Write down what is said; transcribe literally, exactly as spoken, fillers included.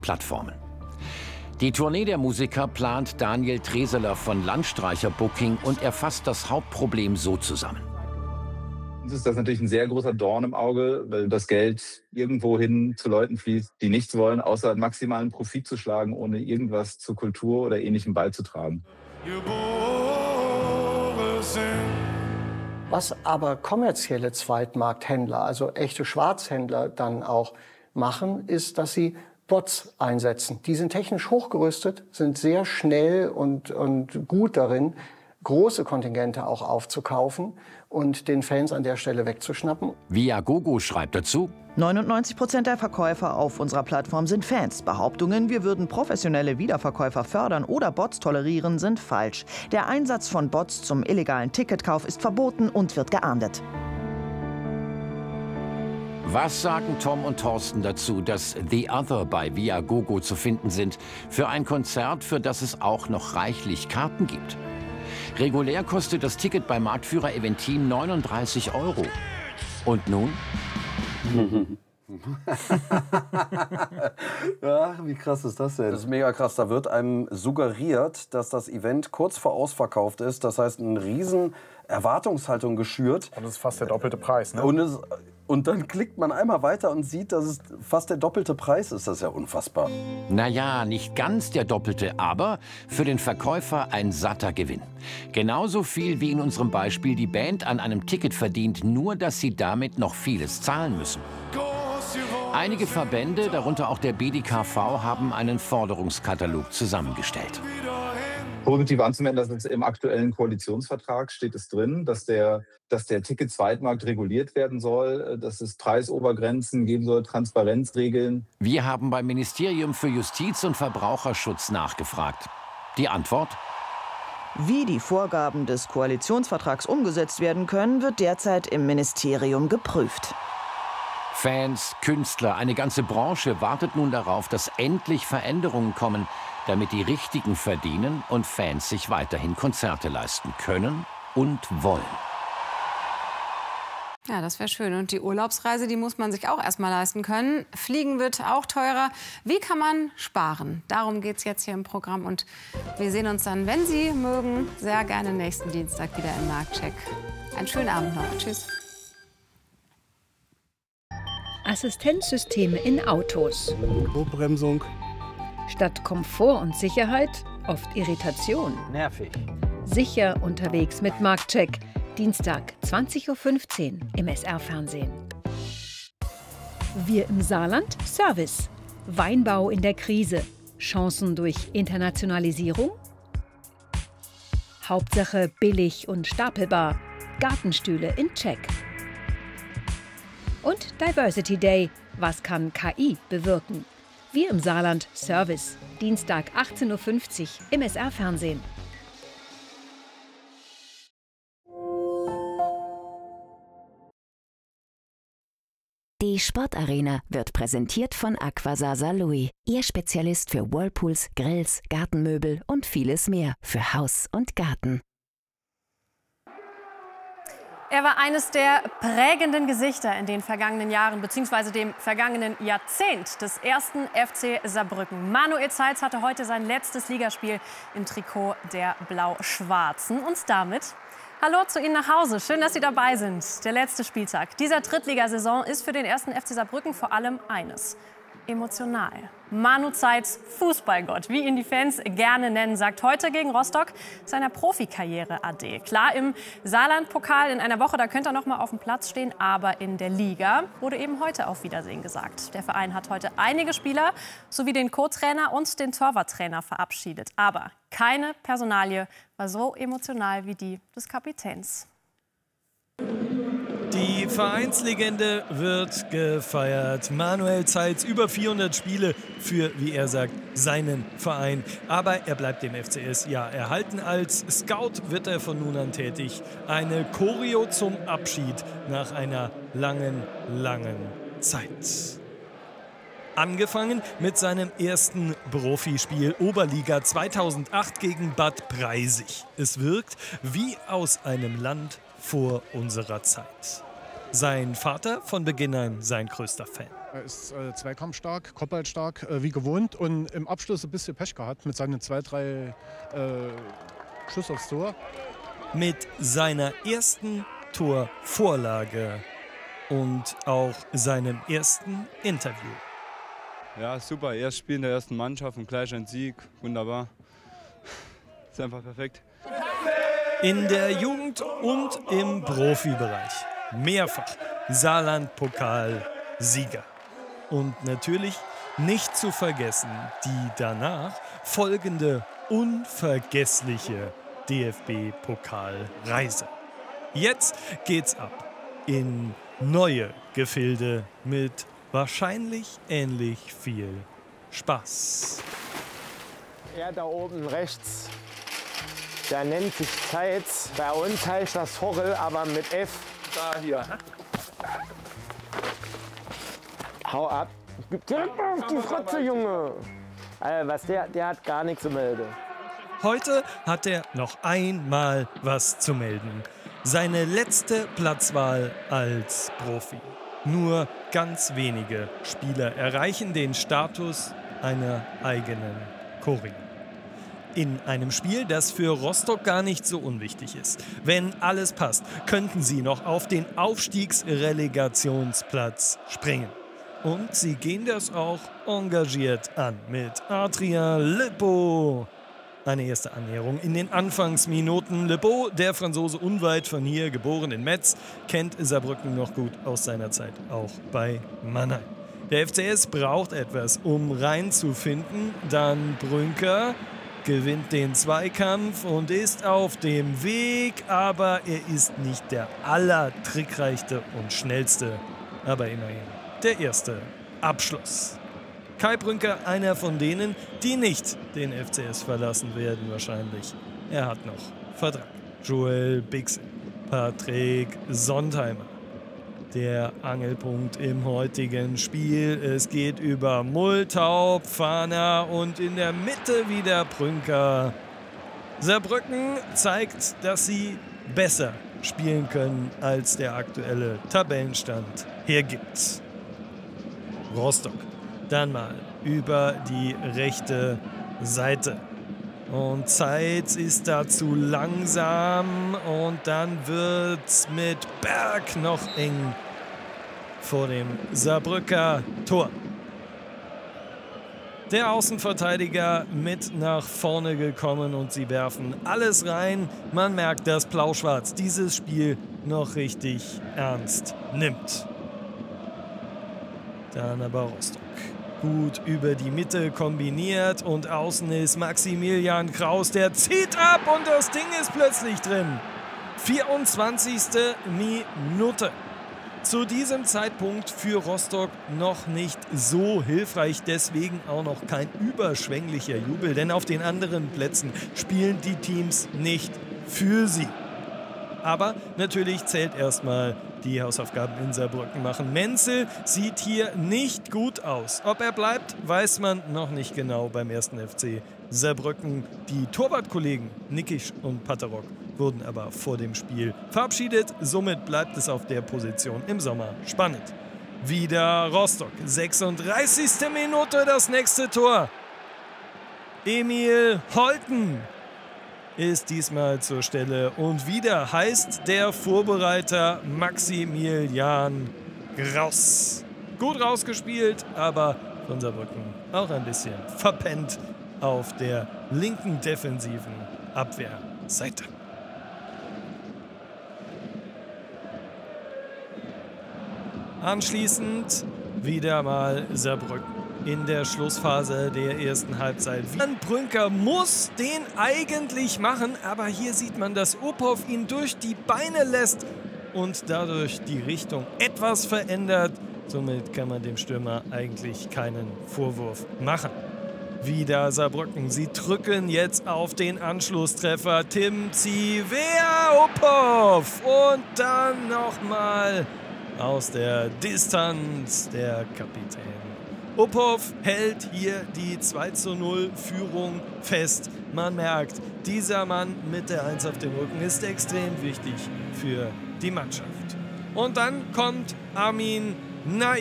Plattformen. Die Tournee der Musiker plant Daniel Treseler von Landstreicher Booking und er fasst das Hauptproblem so zusammen. Uns ist das natürlich ein sehr großer Dorn im Auge, weil das Geld irgendwo hin zu Leuten fließt, die nichts wollen, außer maximalen Profit zu schlagen, ohne irgendwas zur Kultur oder Ähnlichem beizutragen. Was aber kommerzielle Zweitmarkthändler, also echte Schwarzhändler, dann auch machen, ist, dass sie Bots einsetzen. Die sind technisch hochgerüstet, sind sehr schnell und, und gut darin, große Kontingente auch aufzukaufen und den Fans an der Stelle wegzuschnappen. Viagogo schreibt dazu: neunundneunzig Prozent der Verkäufer auf unserer Plattform sind Fans. Behauptungen, wir würden professionelle Wiederverkäufer fördern oder Bots tolerieren, sind falsch. Der Einsatz von Bots zum illegalen Ticketkauf ist verboten und wird geahndet. Was sagen Tom und Thorsten dazu, dass The Other bei Viagogo zu finden sind, für ein Konzert, für das es auch noch reichlich Karten gibt? Regulär kostet das Ticket bei Marktführer Eventim neununddreißig Euro. Und nun? Ja, wie krass ist das denn? Das ist mega krass. Da wird einem suggeriert, dass das Event kurz vor ausverkauft ist. Das heißt, eine riesen Erwartungshaltung geschürt. Und es ist fast der doppelte Preis, ne? Und, es, und dann klickt man einmal weiter und sieht, dass es fast der doppelte Preis ist. Das ist ja unfassbar. Naja, nicht ganz der doppelte, aber für den Verkäufer ein satter Gewinn. Genauso viel wie in unserem Beispiel die Band an einem Ticket verdient, nur dass sie damit noch vieles zahlen müssen. Einige Verbände, darunter auch der B D K V, haben einen Forderungskatalog zusammengestellt. Positiv anzumerken, dass es im aktuellen Koalitionsvertrag steht es drin, dass der, dass der Ticket-Zweitmarkt reguliert werden soll, dass es Preisobergrenzen geben soll, Transparenzregeln. Wir haben beim Ministerium für Justiz und Verbraucherschutz nachgefragt. Die Antwort? Wie die Vorgaben des Koalitionsvertrags umgesetzt werden können, wird derzeit im Ministerium geprüft. Fans, Künstler, eine ganze Branche wartet nun darauf, dass endlich Veränderungen kommen, damit die Richtigen verdienen und Fans sich weiterhin Konzerte leisten können und wollen. Ja, das wäre schön. Und die Urlaubsreise, die muss man sich auch erstmal leisten können. Fliegen wird auch teurer. Wie kann man sparen? Darum geht es jetzt hier im Programm. Und wir sehen uns dann, wenn Sie mögen, sehr gerne nächsten Dienstag wieder im Marktcheck. Einen schönen Abend noch. Tschüss. Assistenzsysteme in Autos. Notbremsung. Statt Komfort und Sicherheit oft Irritation. Nervig. Sicher unterwegs mit Marktcheck. Dienstag, zwanzig Uhr fünfzehn im S R-Fernsehen. Wir im Saarland Service. Weinbau in der Krise. Chancen durch Internationalisierung? Hauptsache billig und stapelbar. Gartenstühle in Check. Und Diversity Day. Was kann K I bewirken? Wir im Saarland Service. Dienstag, achtzehn Uhr fünfzig im S R-Fernsehen. Die Sportarena wird präsentiert von Aquasar Saarlouis, Ihr Spezialist für Whirlpools, Grills, Gartenmöbel und vieles mehr für Haus und Garten. Er war eines der prägenden Gesichter in den vergangenen Jahren bzw. dem vergangenen Jahrzehnt des ersten F C Saarbrücken. Manuel Zeitz hatte heute sein letztes Ligaspiel im Trikot der Blau-Schwarzen. Und damit hallo zu Ihnen nach Hause. Schön, dass Sie dabei sind. Der letzte Spieltag dieser Drittligasaison ist für den ersten F C Saarbrücken vor allem eines: emotional. Manu Zeitz, Fußballgott, wie ihn die Fans gerne nennen, sagt heute gegen Rostock seiner Profikarriere ade. Klar, im Saarland-Pokal in einer Woche, da könnte er noch mal auf dem Platz stehen, aber in der Liga wurde eben heute auf Wiedersehen gesagt. Der Verein hat heute einige Spieler sowie den Co-Trainer und den Torwarttrainer verabschiedet. Aber keine Personalie war so emotional wie die des Kapitäns. Die Vereinslegende wird gefeiert. Manuel Zeitz, über vierhundert Spiele für, wie er sagt, seinen Verein. Aber er bleibt dem F C S ja erhalten. Als Scout wird er von nun an tätig. Eine Choreo zum Abschied nach einer langen, langen Zeit. Angefangen mit seinem ersten Profispiel Oberliga zweitausendacht gegen Bad Breisig. Es wirkt wie aus einem Land vor unserer Zeit. Sein Vater von Beginn an sein größter Fan. Er ist äh, zweikampfstark, kopfballstark, äh, wie gewohnt und im Abschluss ein bisschen Pech gehabt mit seinen zwei, drei äh, Schuss aufs Tor. Mit seiner ersten Torvorlage und auch seinem ersten Interview. Ja, super. Erst Spiel in der ersten Mannschaft und gleich ein Sieg. Wunderbar. Ist einfach perfekt. In der Jugend und im Profibereich mehrfach Saarland-Pokal-Sieger. Und natürlich nicht zu vergessen die danach folgende unvergessliche D F B-Pokalreise. Jetzt geht's ab in neue Gefilde mit wahrscheinlich ähnlich viel Spaß. Er da oben rechts, der nennt sich Zeit. Bei uns heißt das Horrel, aber mit F. Da hier. Hau ab. Gib direkt mal auf die Fratze, Junge. Alter, was der, der hat gar nichts zu melden. Heute hat er noch einmal was zu melden. Seine letzte Platzwahl als Profi. Nur ganz wenige Spieler erreichen den Status einer eigenen Choreo. In einem Spiel, das für Rostock gar nicht so unwichtig ist. Wenn alles passt, könnten sie noch auf den Aufstiegsrelegationsplatz springen. Und sie gehen das auch engagiert an mit Adrien Lepeau. Eine erste Annäherung in den Anfangsminuten. Lepeau, der Franzose unweit von hier, geboren in Metz, kennt Saarbrücken noch gut aus seiner Zeit, auch bei Mannheim. Der F C S braucht etwas, um reinzufinden. Dann Brünker gewinnt den Zweikampf und ist auf dem Weg, aber er ist nicht der allertrickreichste und schnellste. Aber immerhin der erste Abschluss. Kai Brünker, einer von denen, die nicht den F C S verlassen werden wahrscheinlich. Er hat noch Vertrag. Joel Bixen, Patrick Sontheimer. Der Angelpunkt im heutigen Spiel. Es geht über Multaub, Fahner und in der Mitte wieder Brünker. Saarbrücken zeigt, dass sie besser spielen können, als der aktuelle Tabellenstand hergibt. Rostock dann mal über die rechte Seite. Und Zeitz ist da zu langsam und dann wird's mit Berg noch eng vor dem Saarbrücker Tor. Der Außenverteidiger mit nach vorne gekommen und sie werfen alles rein. Man merkt, dass Blau-Schwarz dieses Spiel noch richtig ernst nimmt. Dann aber Rostock. Gut über die Mitte kombiniert und außen ist Maximilian Kraus, der zieht ab und das Ding ist plötzlich drin. vierundzwanzigste Minute. Zu diesem Zeitpunkt für Rostock noch nicht so hilfreich, deswegen auch noch kein überschwänglicher Jubel, denn auf den anderen Plätzen spielen die Teams nicht für sie. Aber natürlich zählt erstmal die Hausaufgaben in Saarbrücken machen. Menzel sieht hier nicht gut aus. Ob er bleibt, weiß man noch nicht genau beim ersten F C Saarbrücken. Die Torwartkollegen Nickisch und Patterock wurden aber vor dem Spiel verabschiedet. Somit bleibt es auf der Position im Sommer spannend. Wieder Rostock. sechsunddreißigste Minute das nächste Tor. Emil Holten ist diesmal zur Stelle und wieder heißt der Vorbereiter Maximilian Kraus. Gut rausgespielt, aber von Saarbrücken auch ein bisschen verpennt auf der linken defensiven Abwehrseite. Anschließend wieder mal Saarbrücken. In der Schlussphase der ersten Halbzeit. Brünker muss den eigentlich machen, aber hier sieht man, dass Opov ihn durch die Beine lässt und dadurch die Richtung etwas verändert. Somit kann man dem Stürmer eigentlich keinen Vorwurf machen. Wieder Saarbrücken. Sie drücken jetzt auf den Anschlusstreffer. Tim Zivea Opov. Und dann nochmal aus der Distanz der Kapitän. Opov hält hier die zwei zu null Führung fest. Man merkt, dieser Mann mit der eins auf dem Rücken ist extrem wichtig für die Mannschaft. Und dann kommt Armin Naim.